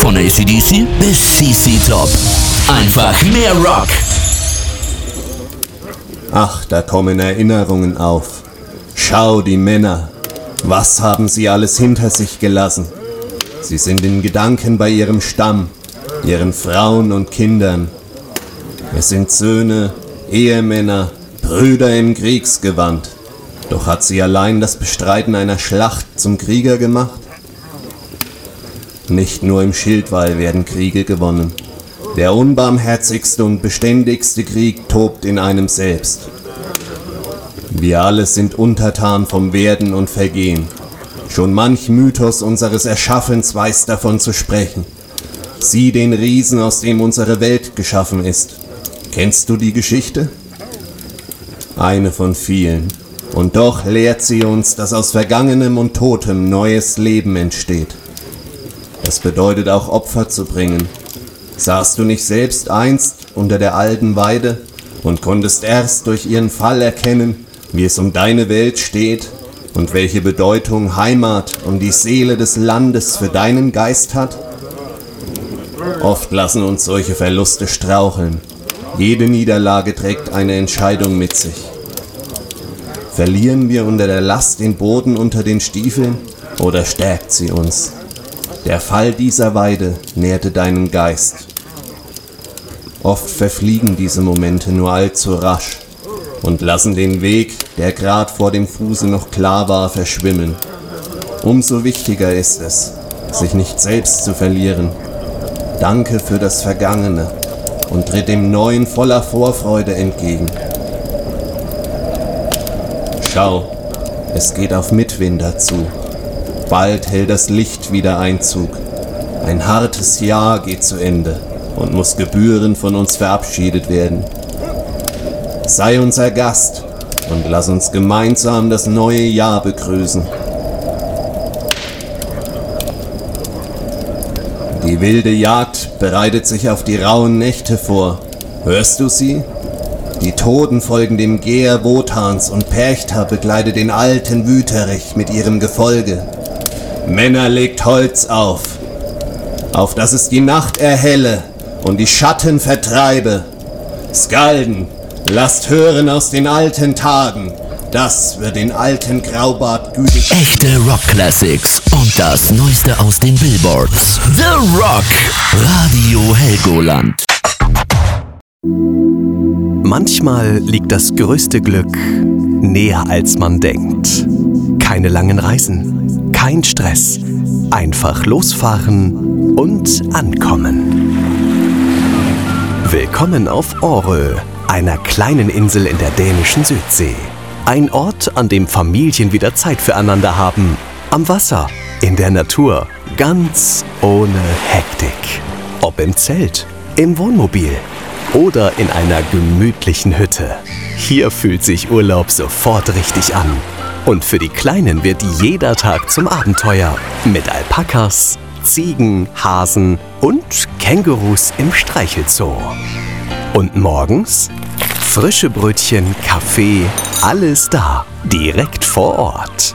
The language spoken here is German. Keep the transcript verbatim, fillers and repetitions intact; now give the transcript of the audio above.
Von A C D C bis C C Top. Einfach mehr Rock. Ach, da kommen Erinnerungen auf. Schau, die Männer. Was haben sie alles hinter sich gelassen? Sie sind in Gedanken bei ihrem Stamm, ihren Frauen und Kindern. Es sind Söhne, Ehemänner, Brüder im Kriegsgewand. Doch hat sie allein das Bestreiten einer Schlacht zum Krieger gemacht? Nicht nur im Schildwall werden Kriege gewonnen. Der unbarmherzigste und beständigste Krieg tobt in einem selbst. Wir alle sind untertan vom Werden und Vergehen. Schon manch Mythos unseres Erschaffens weiß davon zu sprechen. Sieh den Riesen, aus dem unsere Welt geschaffen ist. Kennst du die Geschichte? Eine von vielen. Und doch lehrt sie uns, dass aus Vergangenem und Totem neues Leben entsteht. Das bedeutet auch Opfer zu bringen. Saßt du nicht selbst einst unter der alten Weide und konntest erst durch ihren Fall erkennen, wie es um deine Welt steht und welche Bedeutung Heimat und die Seele des Landes für deinen Geist hat? Oft lassen uns solche Verluste straucheln. Jede Niederlage trägt eine Entscheidung mit sich. Verlieren wir unter der Last den Boden unter den Stiefeln oder stärkt sie uns? Der Fall dieser Weide nährte deinen Geist. Oft verfliegen diese Momente nur allzu rasch und lassen den Weg, der grad vor dem Fuße noch klar war, verschwimmen. Umso wichtiger ist es, sich nicht selbst zu verlieren. Danke für das Vergangene und tritt dem Neuen voller Vorfreude entgegen. Schau, es geht auf Mitwinter zu. Bald hält das Licht wieder Einzug. Ein hartes Jahr geht zu Ende und muss gebührend von uns verabschiedet werden. Sei unser Gast und lass uns gemeinsam das neue Jahr begrüßen. Die wilde Jagd bereitet sich auf die rauen Nächte vor. Hörst du sie? Die Toten folgen dem Geher Wotans und Perchta begleitet den alten Wüterich mit ihrem Gefolge. Männer, legt Holz auf, auf dass es die Nacht erhelle und die Schatten vertreibe. Skalden, lasst hören aus den alten Tagen, das wird den alten Graubart gütig. Echte Rock Classics und das Neueste aus den Billboards. The Rock, Radio Helgoland. Manchmal liegt das größte Glück näher als man denkt. Keine langen Reisen, kein Stress, einfach losfahren und ankommen. Willkommen auf Årö, einer kleinen Insel in der dänischen Südsee. Ein Ort, an dem Familien wieder Zeit füreinander haben. Am Wasser, in der Natur, ganz ohne Hektik. Ob im Zelt, im Wohnmobil oder in einer gemütlichen Hütte. Hier fühlt sich Urlaub sofort richtig an. Und für die Kleinen wird jeder Tag zum Abenteuer. Mit Alpakas, Ziegen, Hasen und Kängurus im Streichelzoo. Und morgens? Frische Brötchen, Kaffee, alles da, direkt vor Ort.